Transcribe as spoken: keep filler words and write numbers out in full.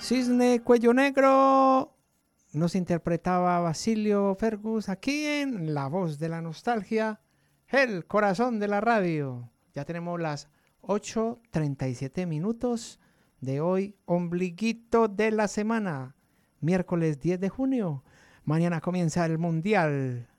Cisne Cuello Negro nos interpretaba Basilio Fergus aquí en La Voz de la Nostalgia, el corazón de la radio. Ya tenemos las ocho treinta y siete minutos de hoy, ombliguito de la semana, miércoles diez de junio. Mañana comienza el Mundial